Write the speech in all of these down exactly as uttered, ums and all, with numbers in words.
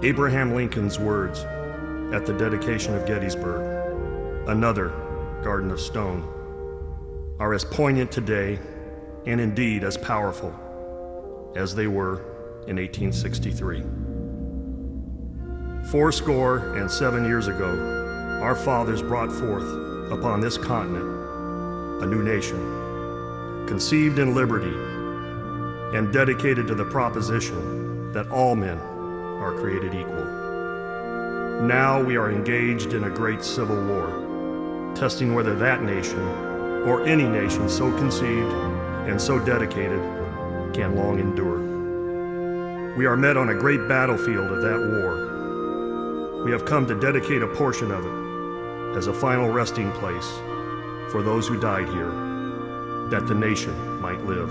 Abraham Lincoln's words at the dedication of Gettysburg, another Garden of Stone, are as poignant today and indeed as powerful as they were in eighteen sixty-three. Fourscore and seven years ago, our fathers brought forth upon this continent a new nation, conceived in liberty and dedicated to the proposition that all men are created equal. Now we are engaged in a great civil war, testing whether that nation, or any nation so conceived and so dedicated, can long endure. We are met on a great battlefield of that war. We have come to dedicate a portion of it as a final resting place for those who died here, that the nation might live.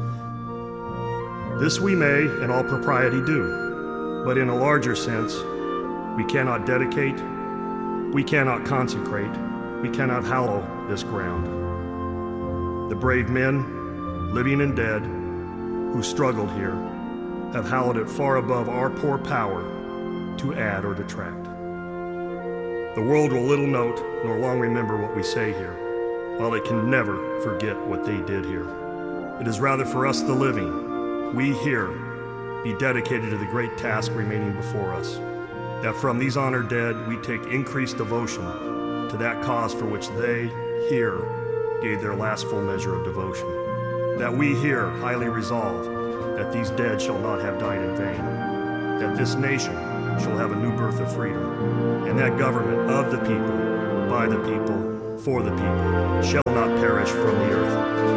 This we may, in all propriety, do, but in a larger sense, we cannot dedicate, we cannot consecrate, we cannot hallow this ground. The brave men, living and dead, who struggled here, have hallowed it far above our poor power to add or detract. The world will little note nor long remember what we say here, while it can never forget what they did here. It is rather for us the living, we here, be dedicated to the great task remaining before us, that from these honored dead we take increased devotion to that cause for which they here gave their last full measure of devotion, that we here highly resolve that these dead shall not have died in vain, that this nation shall have a new birth of freedom, and that government of the people, by the people, for the people, shall not perish from the earth.